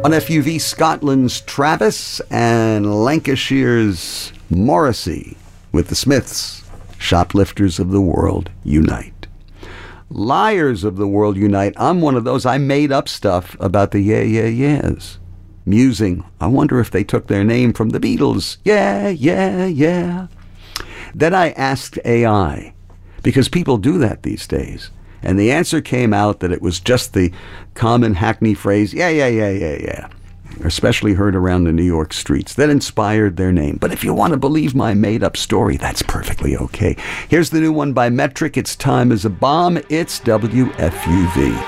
On FUV, Scotland's Travis and Lancashire's Morrissey with the Smiths. Shoplifters of the world unite. Liars of the world unite. I'm one of those. I made up stuff about the yeah, yeah, yeahs. Musing, I wonder if they took their name from the Beatles. Yeah, yeah, yeah. Then I asked AI, because people do that these days. And the answer came out that it was just the common Hackney phrase, yeah, yeah, yeah, yeah, yeah, especially heard around the New York streets, that inspired their name. But if you want to believe my made-up story, that's perfectly okay. Here's the new one by Metric. It's Time as a Bomb. It's WFUV.